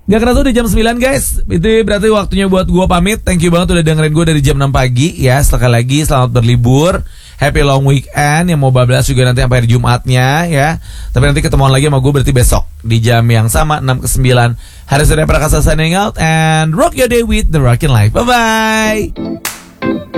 Gak kerasa udah jam 9 guys. Itu berarti waktunya buat gue pamit. Thank you banget udah dengerin gue dari jam 6 pagi ya. Sekali lagi selamat berlibur. Happy long weekend. Yang mau bablas juga nanti sampai hari Jumatnya ya. Tapi nanti ketemuan lagi sama gue berarti besok di jam yang sama 6 ke 9. Hari Surya Prakasa signing out and rock your day with the Rockin' Life. Bye bye.